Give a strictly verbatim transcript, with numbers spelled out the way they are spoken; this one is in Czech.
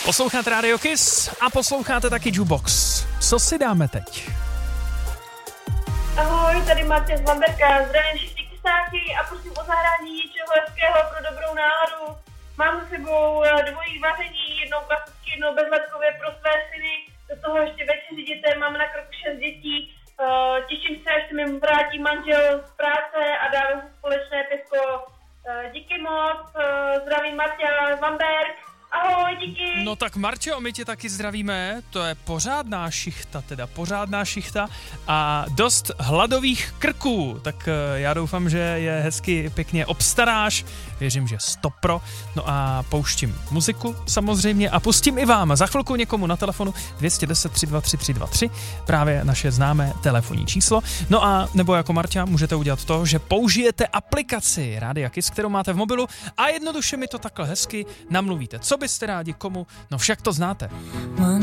Posloucháte Radio Kiss a posloucháte taky Jukebox. Co si dáme teď? Ahoj, tady Marta z Bamberka. Zdravím všichni kysáky a prosím o zahrání něčeho hezkého pro dobrou náladu. Mám za sebou dvojí vaření, jednou klasicky, jednou bezletkově pro své syny. Do toho ještě večeři dětem, mám na kroku šest dětí. Uh, těším se, až se mi vrátí manžel z práce a dáme si společné pivko. Uh, díky moc, uh, zdravím Marta z Bamberk. Ahoj, díky. No tak Marťo, my tě taky zdravíme, to je pořádná šichta, teda pořádná šichta a dost hladových krků, tak já doufám, že je hezky pěkně obstaráš, věřím, že stopro, no a pouštím muziku samozřejmě a pustím i vám za chvilku někomu na telefonu dvě jedna nula tři dva tři tři dva tři, právě naše známé telefonní číslo, no a nebo jako Marťa můžete udělat to, že použijete aplikaci Rádia Kiss, kterou máte v mobilu a jednoduše mi to takhle hezky namluvíte, co byste rádi komu, no však to znáte.